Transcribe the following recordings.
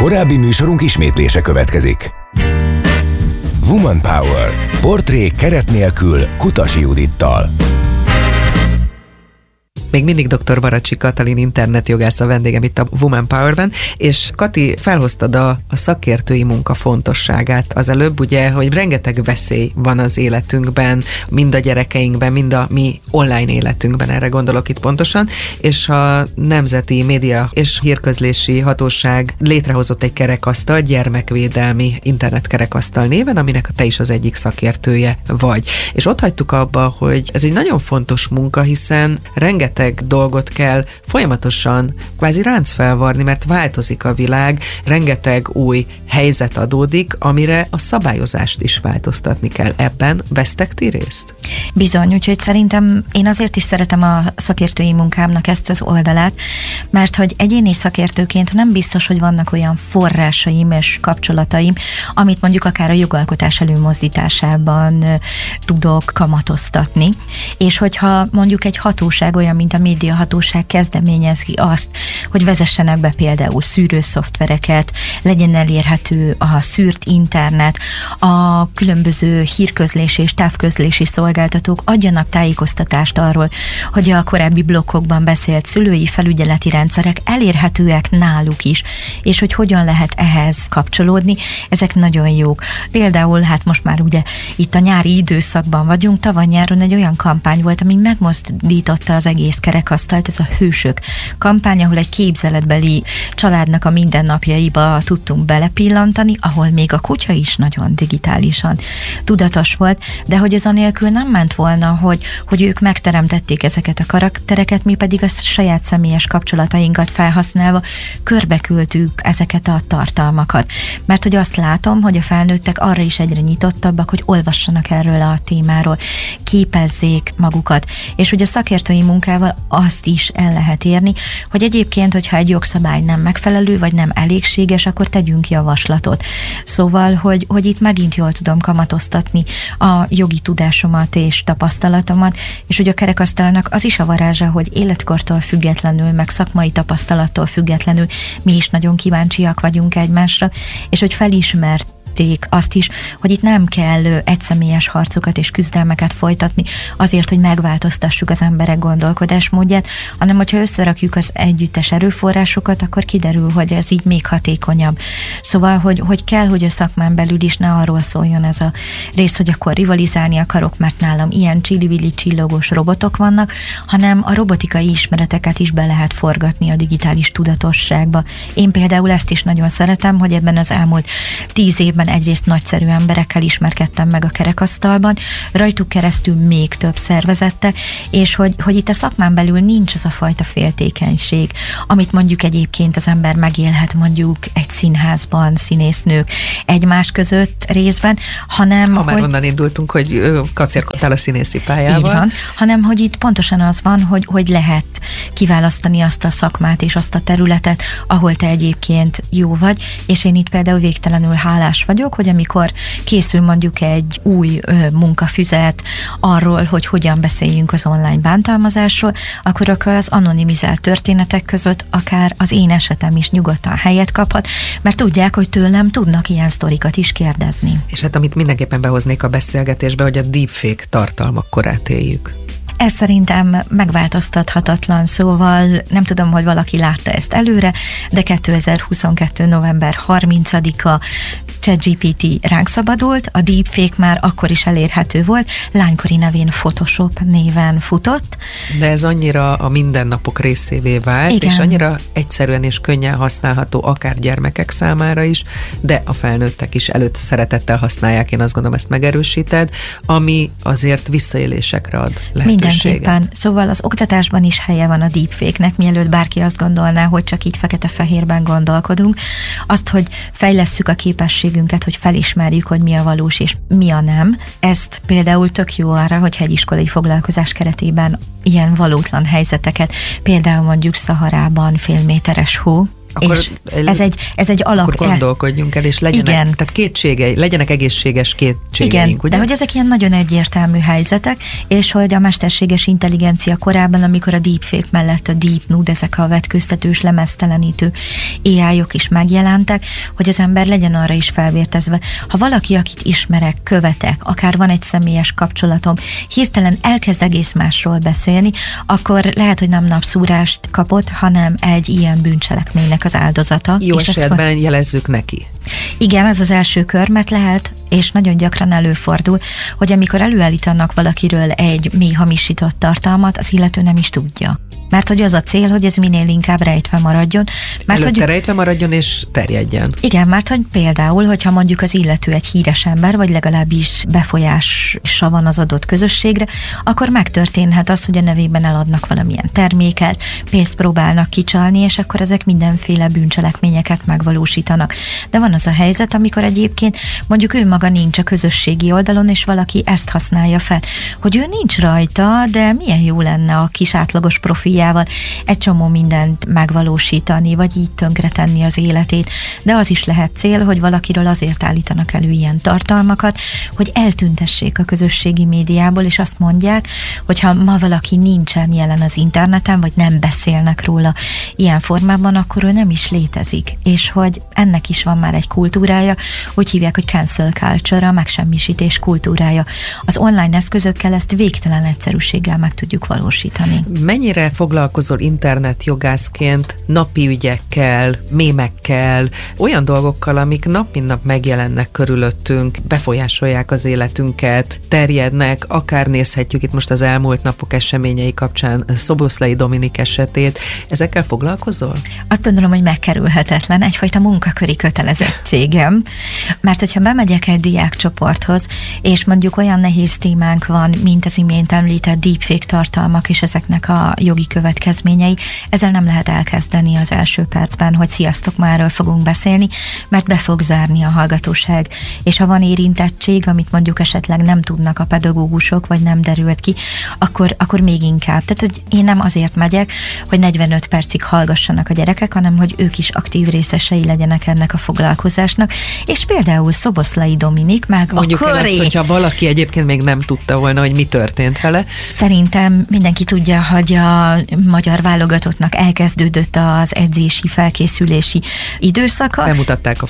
Korábbi műsorunk ismétlése következik. Woman Power. Portrék keret nélkül Kutasi Judittal. Még mindig dr. Baracsi Katalin internetjogász a vendégem itt a Woman Power-ben, és Kati, felhoztad a szakértői munka fontosságát az előbb, ugye, hogy rengeteg veszély van az életünkben, mind a gyerekeinkben, mind a mi online életünkben, erre gondolok itt pontosan, és a Nemzeti Média és Hírközlési Hatóság létrehozott egy kerekasztal, gyermekvédelmi internetkerekasztal néven, aminek te is az egyik szakértője vagy. És ott hagytuk abba, hogy ez egy nagyon fontos munka, hiszen rengeteg dolgot kell folyamatosan kvázi ráncfelvarni, mert változik a világ, rengeteg új helyzet adódik, amire a szabályozást is változtatni kell. Ebben vesztek ti részt? Bizony, úgyhogy szerintem én azért is szeretem a szakértői munkámnak ezt az oldalát, mert hogy egyéni szakértőként nem biztos, hogy vannak olyan forrásaim és kapcsolataim, amit mondjuk akár a jogalkotás előmozdításában tudok kamatoztatni, és hogyha mondjuk egy hatóság olyan, mint a médiahatóság kezdeményezi azt, hogy vezessenek be például szűrőszoftvereket, legyen elérhető a szűrt internet, a különböző hírközlési és távközlési szolgáltatók adjanak tájékoztatást arról, hogy a korábbi blokkokban beszélt szülői felügyeleti rendszerek elérhetőek náluk is, és hogy hogyan lehet ehhez kapcsolódni, ezek nagyon jók. Például hát most már ugye itt a nyári időszakban vagyunk, tavaly nyáron egy olyan kampány volt, ami megmozdította az egész kerekasztalt, ez a Hősök kampány, ahol egy képzeletbeli családnak a mindennapjaiba tudtunk belepillantani, ahol még a kutya is nagyon digitálisan tudatos volt, de hogy ez anélkül nem ment volna, hogy ők megteremtették ezeket a karaktereket, mi pedig a saját személyes kapcsolatainkat felhasználva körbeküldtük ezeket a tartalmakat. Mert hogy azt látom, hogy a felnőttek arra is egyre nyitottabbak, hogy olvassanak erről a témáról, képezzék magukat. És hogy a szakértői munkával azt is el lehet érni, hogy egyébként, hogyha egy jogszabály nem megfelelő, vagy nem elégséges, akkor tegyünk javaslatot. Szóval, hogy itt megint jól tudom kamatoztatni a jogi tudásomat és tapasztalatomat, és hogy a kerekasztalnak az is a varázsa, hogy életkortól függetlenül, meg szakmai tapasztalattól függetlenül mi is nagyon kíváncsiak vagyunk egymásra, és hogy felismert azt is, hogy itt nem kell egyszemélyes harcokat és küzdelmeket folytatni azért, hogy megváltoztassuk az emberek gondolkodásmódját, hanem hogyha összerakjuk az együttes erőforrásokat, akkor kiderül, hogy ez így még hatékonyabb. Szóval, hogy kell, hogy a szakmán belül is ne arról szóljon ez a rész, hogy akkor rivalizálni akarok, mert nálam ilyen csili-vili csillogós robotok vannak, hanem a robotikai ismereteket is be lehet forgatni a digitális tudatosságba. Én például ezt is nagyon szeretem, hogy ebben az elmúlt 10 évben egyrészt nagyszerű emberekkel ismerkedtem meg a kerekasztalban, rajtuk keresztül még több szervezettel, és hogy itt a szakmán belül nincs az a fajta féltékenység, amit mondjuk egyébként az ember megélhet mondjuk egy színházban, színésznők egymás között részben, hanem... Ha már onnan indultunk, hogy kacérkodtál a színészi pályával. Így van, hanem hogy itt pontosan az van, hogy lehet kiválasztani azt a szakmát és azt a területet, ahol te egyébként jó vagy, és én itt például végtelenül hálás vagyok, hogy amikor készül mondjuk egy új munkafüzet arról, hogy hogyan beszéljünk az online bántalmazásról, akkor az anonimizált történetek között akár az én esetem is nyugodtan helyet kaphat, mert tudják, hogy tőlem tudnak ilyen sztorikat is kérdezni. És hát amit mindenképpen behoznék a beszélgetésbe, hogy a deepfake tartalmak korát éljük. Ez szerintem megváltoztathatatlan, szóval nem tudom, hogy valaki látta ezt előre, de 2022. november 30-a ChatGPT ránk szabadult, a deepfake már akkor is elérhető volt, lánykori nevén Photoshop néven futott. De ez annyira a mindennapok részévé vált, igen. És annyira egyszerűen és könnyen használható akár gyermekek számára is, de a felnőttek is előtt szeretettel használják, én azt gondolom, ezt megerősíted, ami azért visszaélésekre ad lehetőséget. Mindenképpen. Szóval az oktatásban is helye van a deepfake-nek, mielőtt bárki azt gondolná, hogy csak így fekete-fehérben gondolkodunk. Azt, hogy fejlesszük a képességünket, hogy felismerjük, hogy mi a valós és mi a nem. Ezt például tök jó arra, hogyha egy iskolai foglalkozás keretében ilyen valótlan helyzeteket, például mondjuk Szaharában félméteres hó, Akkor és ez egy alap... Akkor gondolkodjunk el, és legyenek, tehát legyenek egészséges kétségeink, igen, ugye? De hogy ezek ilyen nagyon egyértelmű helyzetek, és hogy a mesterséges intelligencia korában, amikor a deepfake mellett a deep nude, ezek a vetkőztetős, lemeztelenítő AI-ok is megjelentek, hogy az ember legyen arra is felvértezve. Ha valaki, akit ismerek, követek, akár van egy személyes kapcsolatom, hirtelen elkezd egész másról beszélni, akkor lehet, hogy nem napszúrást kapott, hanem egy ilyen bűncselekménynek az áldozata. Jó esetben jelezzük neki. Igen, ez az első kör, mert lehet, és nagyon gyakran előfordul, hogy amikor előállítanak valakiről egy mély hamisított tartalmat, az illető nem is tudja. Mert hogy az a cél, hogy ez minél inkább rejtve maradjon. Mert hogy rejtve maradjon és terjedjen. Igen, mert hogy például, hogyha mondjuk az illető egy híres ember, vagy legalábbis befolyása van az adott közösségre, akkor megtörténhet az, hogy a nevében eladnak valamilyen terméket, pénzt próbálnak kicsalni, és akkor ezek mindenféle bűncselekményeket megvalósítanak. De van az a helyzet, amikor egyébként mondjuk ő maga nincs a közösségi oldalon, és valaki ezt használja fel, hogy ő nincs rajta, de milyen jó lenne a kis átlagos profiljával egy csomó mindent megvalósítani, vagy így tönkretenni az életét. De az is lehet cél, hogy valakiről azért állítanak elő ilyen tartalmakat, hogy eltüntessék a közösségi médiából, és azt mondják, hogyha ma valaki nincsen jelen az interneten, vagy nem beszélnek róla ilyen formában, akkor ő nem is létezik. És hogy ennek is van már egy kultúrája, úgy hívják, hogy cancel culture, a megsemmisítés kultúrája. Az online eszközökkel ezt végtelen egyszerűséggel meg tudjuk valósítani. Mennyire foglalkozol internetjogászként napi ügyekkel, mémekkel, olyan dolgokkal, amik nap mint nap megjelennek körülöttünk, befolyásolják az életünket, terjednek, akár nézhetjük itt most az elmúlt napok eseményei kapcsán Szoboszlai Dominik esetét. Ezekkel foglalkozol? Azt gondolom, hogy megkerülhetetlen, egyfajta munkaköri kötelezettségem, mert hogyha bemegyek egy diákcsoporthoz, és mondjuk olyan nehéz témánk van, mint az imént említett deepfake tartalmak, és ezeknek a jogi következményei, ezzel nem lehet elkezdeni az első percben, hogy sziasztok, már erről fogunk beszélni, mert be fog zárni a hallgatóság. És ha van érintettség, amit mondjuk esetleg nem tudnak a pedagógusok, vagy nem derült ki, akkor még inkább. Tehát, hogy én nem azért megyek, hogy 45 percig hallgassanak a gyerekek, hanem hogy ők is aktív részesei legyenek ennek a foglalkozásnak. És például Szoboszlai Dominik meg mondjuk a köré... el azt, hogyha valaki egyébként még nem tudta volna, hogy mi történt vele. Szerintem mindenki tudja, hogy a magyar válogatottnak elkezdődött az edzési, felkészülési időszaka. Bemutatták a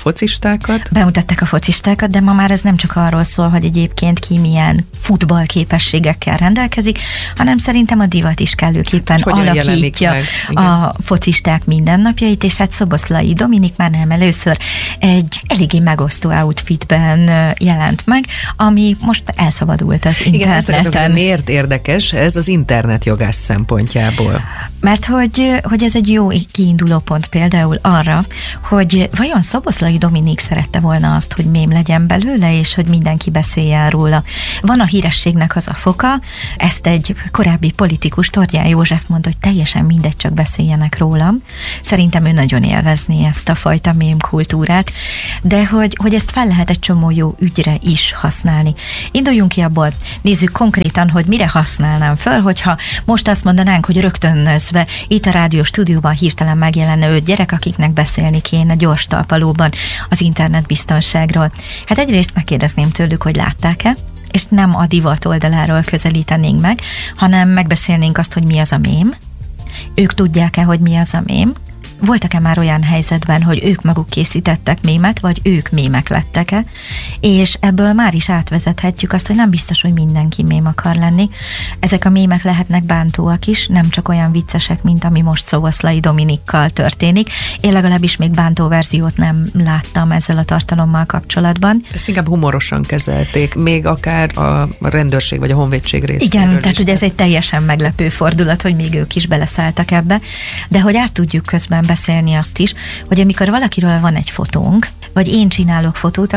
focistákat, de ma már ez nem csak arról szól, hogy egyébként ki milyen futballképességekkel rendelkezik, hanem szerintem a divat is kellőképpen alakítja a focisták mindennapjait, és hát Szoboszlai Dominik már nem először egy eléggé megosztó outfitben jelent meg, ami most elszabadult az interneten. Igen, miért érdekes ez az internetjogász szempontjából? Mert hogy ez egy jó kiinduló pont például arra, hogy vajon Szoboszlai Dominik szerette volna azt, hogy mém legyen belőle, és hogy mindenki beszéljen róla. Van a hírességnek az a foka, ezt egy korábbi politikus, Tordján József mondta, hogy teljesen mindegy, csak beszéljenek rólam. Szerintem ő nagyon élvezni ezt a fajta mém kultúrát, de hogy ezt fel lehet egy csomó jó ügyre is használni. Induljunk ki abból, nézzük konkrétan, hogy mire használnám föl, hogyha most azt mondanánk, hogy rögtönözve itt a rádió stúdióban hirtelen megjelenne 5 gyerek, akiknek beszélni kéne gyors talpalóban az internetbiztonságról. Hát egyrészt megkérdezném tőlük, hogy látták-e, és nem a divat oldaláról közelítenénk meg, hanem megbeszélnénk azt, hogy mi az a mém. Ők tudják-e, hogy mi az a mém? Voltak-e már olyan helyzetben, hogy ők maguk készítettek mémet, vagy ők mémek lettek-e, és ebből már is átvezethetjük azt, hogy nem biztos, hogy mindenki mém akar lenni. Ezek a mémek lehetnek bántóak is, nem csak olyan viccesek, mint ami most Szoboszlai Dominikkal történik. Én legalábbis még bántó verziót nem láttam ezzel a tartalommal kapcsolatban. Ezt inkább humorosan kezelték, még akár a rendőrség vagy a honvédség részéről. Igen, tehát hogy ez egy teljesen meglepő fordulat, hogy még ők is beleszálltak ebbe, de hogy át tudjuk közben beszélni azt is, hogy amikor valakiről van egy fotónk, vagy én csinálok fotót, akkor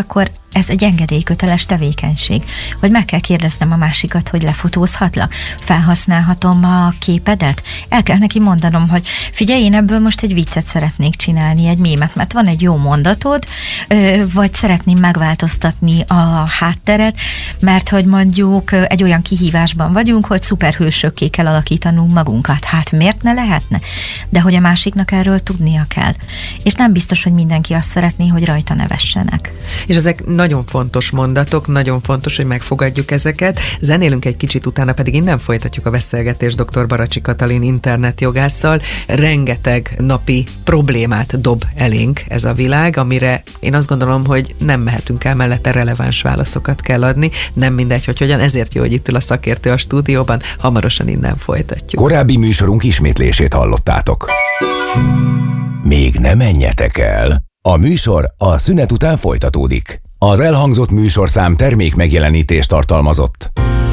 ez egy engedélyköteles tevékenység, hogy meg kell kérdeznem a másikat, hogy lefotózhatlak, felhasználhatom a képedet, el kell neki mondanom, hogy figyelj, én ebből most egy viccet szeretnék csinálni, egy mémet, mert van egy jó mondatod, vagy szeretném megváltoztatni a hátteret, mert hogy mondjuk egy olyan kihívásban vagyunk, hogy szuperhősökké kell alakítanunk magunkat. Hát miért ne lehetne? De hogy a másiknak erről tudnia kell. És nem biztos, hogy mindenki azt szeretné, hogy rajta nevessenek. És ezek nagyon fontos mondatok, nagyon fontos, hogy megfogadjuk ezeket. Zenélünk egy kicsit, utána pedig innen folytatjuk a beszélgetést dr. Baracsi Katalin internetjogásszal. Rengeteg napi problémát dob elénk ez a világ, amire én azt gondolom, hogy nem mehetünk el mellette, releváns válaszokat kell adni. Nem mindegy, hogy hogyan, ezért jó, hogy itt ül a szakértő a stúdióban. Hamarosan innen folytatjuk. Korábbi műsorunk ismétlését hallottátok. Még ne menjetek el! A műsor a szünet után folytatódik. Az elhangzott műsorszám termék megjelenítést tartalmazott.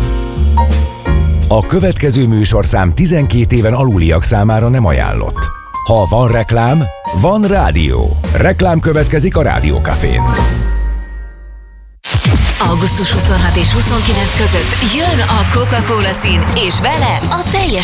A következő műsorszám 12 éven aluliak számára nem ajánlott. Ha van reklám, van rádió. Reklám következik a Rádiókafén. Augusztus 26 és 29 között jön a Coca-Cola szín, és vele a teljes